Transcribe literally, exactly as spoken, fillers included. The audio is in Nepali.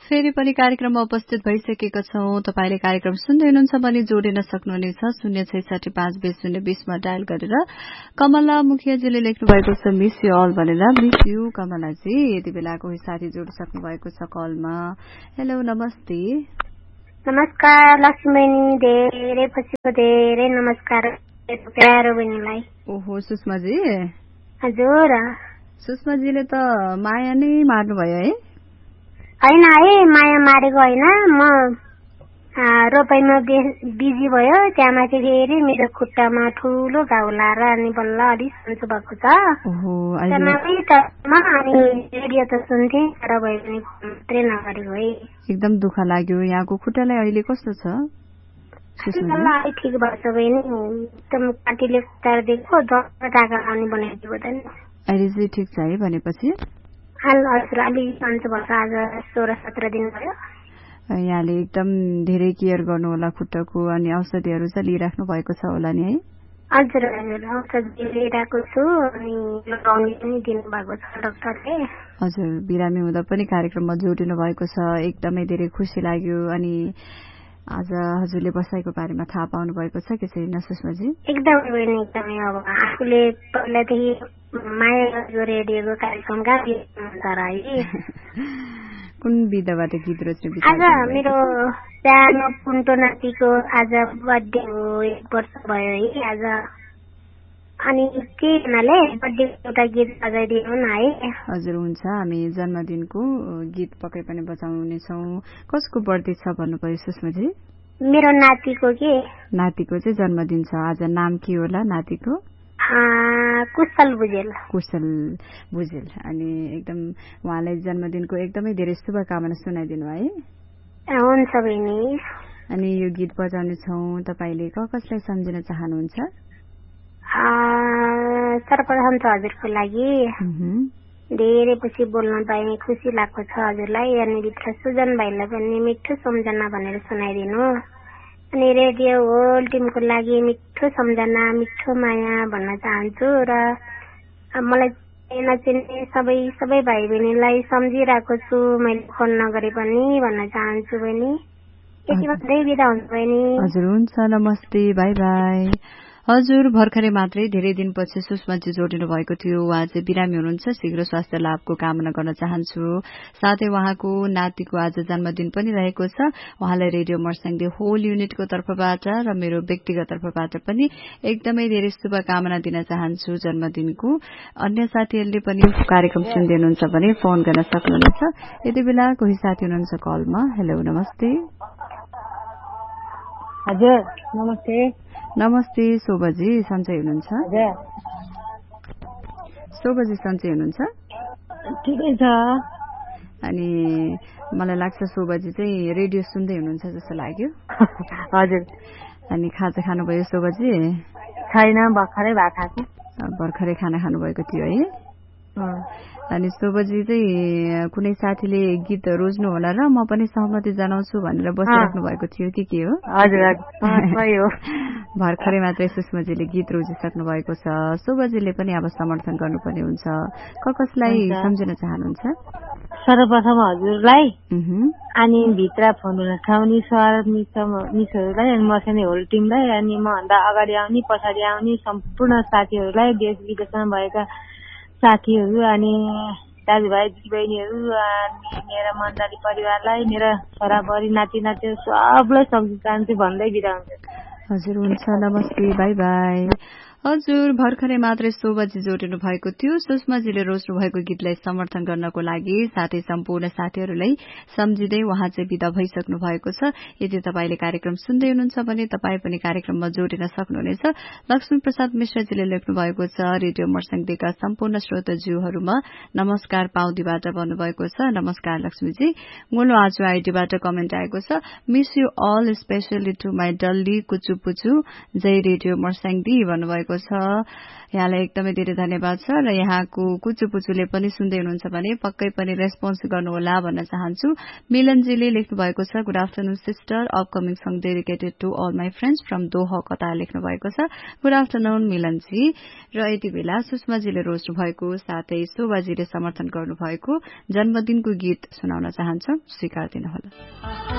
फेरि पनि कार्यक्रममा उपस्थित भइसकेका छौं। तपाईले कार्यक्रम सुन्दै हुनुहुन्छ भने जोडिन सक्नुहुनेछ शून्य छैसठी पाँच बीस शून्य बीसमा डायल गरेर। कमला मुखियाजीले लेख्नु भएको छ मिस यु अल भनेर। Miss you Kamlaji. यति बेला कोही साथी जोडिसक्नु भएको छ कलमा। हेलो नमस्ते। नमस्कार लक्ष्मीनी, धेरै पछिको धेरै नमस्कार प्यारो बहिनीलाई। ओहो सुषमाजी। हजुर। सुषमाजीले त माया नै मार्नु भयो है? होइन है, माया मारेको होइन, म रोपाइमा बिजी भयो। त्यहाँमाथि फेरि मेरो खुट्टामा ठुलो घाउ लाएर अनि बल्ल अलिक सन्चो भएको छ। अनि रेडियो त सुन्थे तर भयो भने मात्रै नगरेको है। एकदम दुःख लाग्यो। यहाँको खुट्टालाई अहिले कस्तो छ? अलिक ठिक भएको छ बहिनी। एकदम काटीले खुट्टाएर दिएको टाका अनि बनाइदिएको त नि। अहिले चाहिँ ठिक छ है भनेपछि? हजुर अलिक सन्चो भएको आज सोह्र सत्र दिन भयो। यहाँले एकदम धेरै केयर गर्नु होला खुट्टाको अनि औषधिहरू चाहिँ लिइराख्नु भएको छ होला नि है? हजुर हजुर औषधि लिइरहेको छु अनि लगाउने पनि दिनुभएको छ डाक्टरले। हजुर बिरामी हुँदा पनि कार्यक्रममा जोडिनु भएको छ, एकदमै धेरै खुसी लाग्यो। अनि आज हजुरले बसाइको बारेमा थाहा पाउनु भएको छ कि छैन सुषमाजी? एकदमै बहिनी एकदमै। अब आफूले पहिलादेखि माया गरेको रेडियोको कार्यक्रम कहाँ है। कुन विधाबाट गीत रोज्ने? आज मेरो सानो पुन्टो नातिको आज बर्थडे हो, एक वर्ष भयो है आज। अनि के हुनाले बर्थडेको एउटा गीत बजाइदिनु न है। हजुर हुन्छ, हामी जन्मदिनको गीत पक्कै पनि बजाउनेछौँ। कसको बर्थडे छ भन्नु पर्यो सुषमाजी? मेरो नातिको। के नातिको चाहिँ जन्मदिन छ आज। नाम के होला नातिको? कुशल भुजेल। कुशल भुजेल। अनि एकदम उहाँलाई जन्मदिनको एकदमै धेरै शुभकामना सुनाइदिनु है। हुन्छ बहिनी। अनि यो गीत बजाउने छौँ, तपाईले क कसलाई सम्झिन चाहनुहुन्छ? सर्वप्रथम त हजुरको लागि धेरै पछि बोल्न पाएँ, खुसी लागेको छ हजुरलाई। अनि भित्र सुजन भाइलाई पनि मिठो सम्झना भनेर सुनाइदिनु। अनि रेडियो होल टिमको लागि मिठो सम्झना मिठो माया भन्न चाहन्छु। र मलाई नचिन्ने सबै सबै भाइ बहिनीलाई सम्झिरहेको छु, मैले फोन नगरे पनि भन्न चाहन्छु बहिनी। यति मात्रै बिदा हुन्छ बहिनी। हजुर हुन्छ, नमस्ते, बाई बाई। हजुर भर्खरै मात्रै धेरै दिनपछि सुषमाजी जोडिनु भएको थियो। उहाँ चाहिँ बिरामी हुनुहुन्छ, शीघ्र स्वास्थ्य लाभको कामना गर्न चाहन्छु। साथै उहाँको नातिको आज जन्मदिन पनि रहेको छ। उहाँलाई रेडियो मर्स्याङदी होल युनिटको तर्फबाट र मेरो व्यक्तिगत तर्फबाट पनि एकदमै धेरै शुभकामना दिन चाहन्छु जन्मदिनको। अन्य साथीहरूले पनि कार्यक्रम सुन्दै हुनुहुन्छ भने फोन गर्न सक्नुहुन्छ। यति बेला कोही साथी हुनुहुन्छ कलमा। हेलो नमस्ते। हजुर नमस्ते। नमस्ते शोभाजी, सन्चै हुनुहुन्छ? शोभाजी सन्चै हुनुहुन्छ? ठिकै छ। अनि मलाई लाग्छ शोभाजी चाहिँ रेडियो सुन्दै हुनुहुन्छ जस्तो लाग्यो। हजुर। अनि खाजा खानुभयो शोभाजी? छैन, भर्खरै भात खाएको। भर्खरै खाना खानुभएको थियो है? अनि शोभाजी चाहिँ कुनै साथीले गीत रोज्नु होला र म पनि सहमति जनाउँछु भनेर बसिराख्नु भएको थियो कि के हो? हजुर हजुर। भर्खरै मात्रै सुषमाजीले गीत रोजिसक्नु भएको छ। शोभाजीले पनि अब समर्थन गर्नुपर्ने हुन्छ। क कसलाई सम्झिन चाहनुहुन्छ? सर्वप्रथम हजुरलाई, अनि भित्र फोन उठाउने सर मिसहरूलाई, अनि मसँगै होल टिमलाई, अनि मभन्दा अगाडि आउने पछाडि आउने सम्पूर्ण साथीहरूलाई, देश विदेशमा भएका साथीहरू अनि दाजुभाइ दिदीबहिनीहरू अनि मेरो मण्डली परिवारलाई, मेरो छोराबुहारी नाति नाति सबलाई सम्झिन चाहन्छु भन्दै बिदा हुन्छ। हजुर हुन्छ, नमस्ते, बाई बाई। हजुर भर्खरै मात्रै शोभाजी जोडिनु भएको थियो। सुषमाजीले रोज्नु भएको गीतलाई समर्थन गर्नको लागि साथै सम्पूर्ण साथीहरूलाई सम्झिँदै उहाँ चाहिँ विदा भइसक्नु भएको छ। यदि तपाईले कार्यक्रम सुन्दै हुनुहुन्छ भने तपाईँ पनि कार्यक्रममा जोडिन सक्नुहुनेछ। लक्ष्मी प्रसाद मिश्रजीले लेख्नु भएको छ, रेडियो मर्स्याङदीका सम्पूर्ण श्रोताज्यूहरूमा नमस्कार पाउदीबाट भन्नुभएको छ। नमस्कार लक्ष्मीजी। मुलो आज आइडीबाट कमेन्ट आएको छ, miss you all specially to my डल्ली कुचु पुचु, Jay radio Marsyangdi भन्नुभएको भएको छ। यहाँलाई एकदमै धेरै धन्यवाद छ र यहाँको कुचुपुचुले पनि सुन्दै हुनुहुन्छ भने पक्कै पनि रेस्पोन्स गर्नुहोला भन्न चाहन्छु। मिलनजीले लेख्नु भएको छ, good afternoon sister, upcoming song dedicated to all my friends from दोहा कता लेख्नु भएको छ। Good afternoon Milan ji. र यति बेला सुषमाजीले रोज्नु भएको साथै शोभाजीले समर्थन गर्नुभएको जन्मदिनको गीत सुनाउन चाहन्छौ, स्वीकार दिनुहोला।